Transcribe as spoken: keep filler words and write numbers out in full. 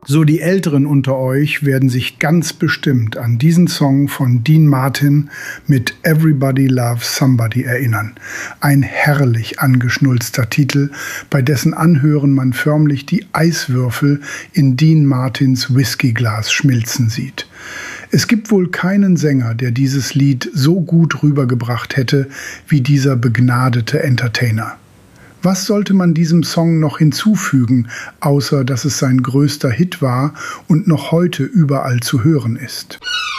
So die Älteren unter euch werden sich ganz bestimmt an diesen Song von Dean Martin mit Everybody Loves Somebody erinnern. Ein herrlich angeschnulzter Titel, bei dessen Anhören man förmlich die Eiswürfel in Dean Martins Whiskyglas schmilzen sieht. Es gibt wohl keinen Sänger, der dieses Lied so gut rübergebracht hätte wie dieser begnadete Entertainer. Was sollte man diesem Song noch hinzufügen, außer dass es sein größter Hit war und noch heute überall zu hören ist?